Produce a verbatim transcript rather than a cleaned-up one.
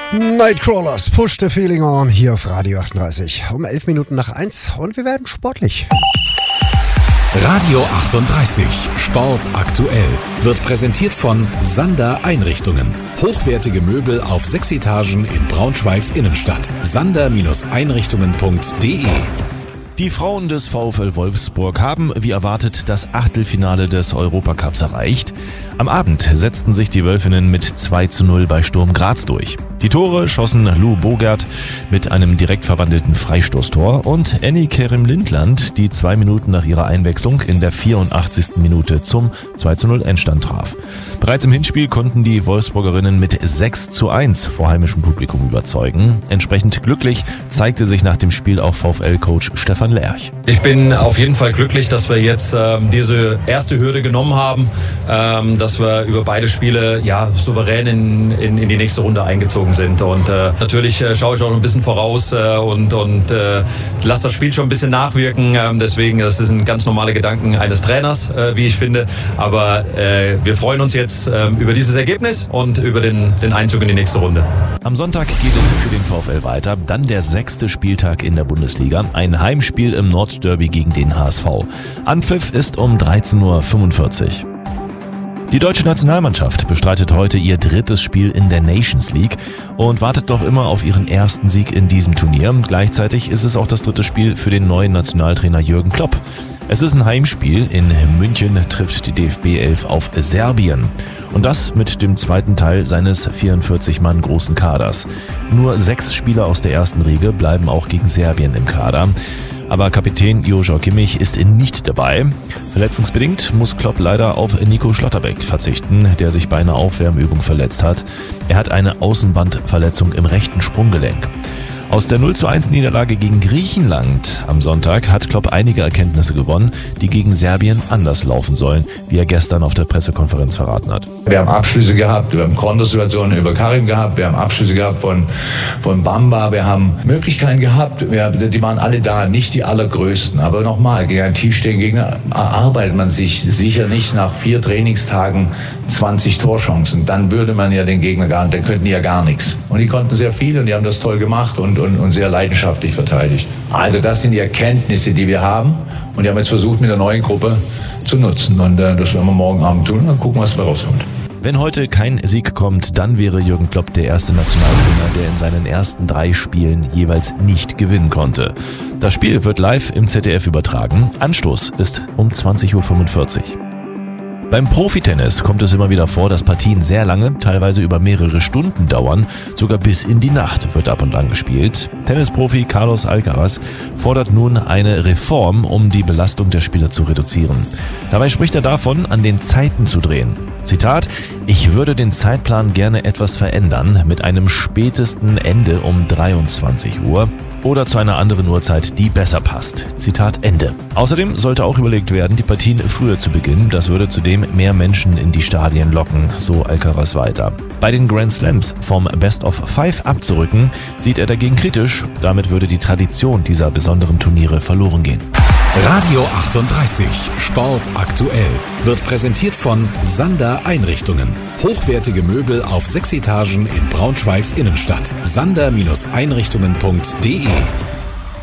Nightcrawlers, Push the Feeling On, hier auf Radio achtunddreißig. Um elf Minuten nach eins und wir werden sportlich. Radio achtunddreißig, Sport aktuell, wird präsentiert von Sander Einrichtungen. Hochwertige Möbel auf sechs Etagen in Braunschweigs Innenstadt. sander Einrichtungen punkt de. Die Frauen des VfL Wolfsburg haben, wie erwartet, das Achtelfinale des Europacups erreicht. Am Abend setzten sich die Wölfinnen mit zwei zu null bei Sturm Graz durch. Die Tore schossen Lou Bogert mit einem direkt verwandelten Freistoßtor und Annie Kerim-Lindland, die zwei Minuten nach ihrer Einwechslung in der vierundachtzigsten Minute zum zwei zu null Endstand traf. Bereits im Hinspiel konnten die Wolfsburgerinnen mit sechs zu eins vor heimischem Publikum überzeugen. Entsprechend glücklich zeigte sich nach dem Spiel auch VfL-Coach Stefan Lerch. Ich bin auf jeden Fall glücklich, dass wir jetzt ähm, diese erste Hürde genommen haben, ähm, dass wir über beide Spiele ja souverän in, in, in die nächste Runde eingezogen sind. Und äh, natürlich äh, schaue ich auch noch ein bisschen voraus äh, und, und äh, lasse das Spiel schon ein bisschen nachwirken. Ähm, deswegen, das sind ganz normale Gedanken eines Trainers, äh, wie ich finde. Aber äh, wir freuen uns jetzt äh, über dieses Ergebnis und über den, den Einzug in die nächste Runde. Am Sonntag geht es für den VfL weiter. Dann der sechste Spieltag in der Bundesliga. Ein Heimspiel im Nordderby gegen den H S V. Anpfiff ist um dreizehn Uhr fünfundvierzig. Die deutsche Nationalmannschaft bestreitet heute ihr drittes Spiel in der Nations League und wartet doch immer auf ihren ersten Sieg in diesem Turnier. Gleichzeitig ist es auch das dritte Spiel für den neuen Nationaltrainer Jürgen Klopp. Es ist ein Heimspiel. In München trifft die D F B elf auf Serbien. Und das mit dem zweiten Teil seines vierundvierzig Mann großen Kaders. Nur sechs Spieler aus der ersten Riege bleiben auch gegen Serbien im Kader. Aber Kapitän Joshua Kimmich ist nicht dabei. Verletzungsbedingt muss Klopp leider auf Nico Schlotterbeck verzichten, der sich bei einer Aufwärmübung verletzt hat. Er hat eine Außenbandverletzung im rechten Sprunggelenk. Aus der null zu eins Niederlage gegen Griechenland am Sonntag hat Klopp einige Erkenntnisse gewonnen, die gegen Serbien anders laufen sollen, wie er gestern auf der Pressekonferenz verraten hat. Wir haben Abschlüsse gehabt, wir haben Kontersituationen über Karim gehabt, wir haben Abschlüsse gehabt von, von Bamba, wir haben Möglichkeiten gehabt, wir, die waren alle da, nicht die allergrößten. Aber nochmal, gegen einen tiefstehenden Gegner erarbeitet man sich sicher nicht nach vier Trainingstagen zwanzig Torchancen. Dann würde man ja den Gegner gar nicht, dann könnten die ja gar nichts. Und die konnten sehr viel und die haben das toll gemacht und Und, und sehr leidenschaftlich verteidigt. Also das sind die Erkenntnisse, die wir haben. Und die haben jetzt versucht, mit der neuen Gruppe zu nutzen. Und äh, das werden wir morgen Abend tun und dann gucken, was da rauskommt. Wenn heute kein Sieg kommt, dann wäre Jürgen Klopp der erste Nationaltrainer, der in seinen ersten drei Spielen jeweils nicht gewinnen konnte. Das Spiel wird live im Z D F übertragen. Anstoß ist um zwanzig Uhr fünfundvierzig. Beim Profitennis kommt es immer wieder vor, dass Partien sehr lange, teilweise über mehrere Stunden dauern. Sogar bis in die Nacht wird ab und an gespielt. Tennisprofi Carlos Alcaraz fordert nun eine Reform, um die Belastung der Spieler zu reduzieren. Dabei spricht er davon, an den Zeiten zu drehen. Zitat: Ich würde den Zeitplan gerne etwas verändern, mit einem spätesten Ende um dreiundzwanzig Uhr. Oder zu einer anderen Uhrzeit, die besser passt. Zitat Ende. Außerdem sollte auch überlegt werden, die Partien früher zu beginnen. Das würde zudem mehr Menschen in die Stadien locken, so Alcaraz weiter. Bei den Grand Slams vom Best of Five abzurücken, sieht er dagegen kritisch. Damit würde die Tradition dieser besonderen Turniere verloren gehen. Radio achtunddreißig, Sport aktuell, wird präsentiert von Sander Einrichtungen. Hochwertige Möbel auf sechs Etagen in Braunschweigs Innenstadt. sander Einrichtungen punkt de